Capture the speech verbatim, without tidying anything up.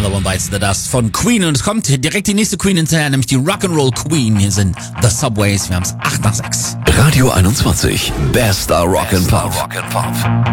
Another One Bites the Dust von Queen. Und es kommt direkt die nächste Queen hinterher, nämlich die Rock'n'Roll Queen. Hier sind The Subways. Wir haben es acht nach sechs. Radio einundzwanzig. Bester Rock and Pop.